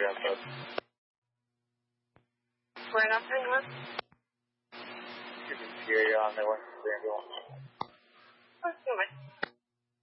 outside. Right up there, what? You can hear you on there. What's the ambulance? What's doing?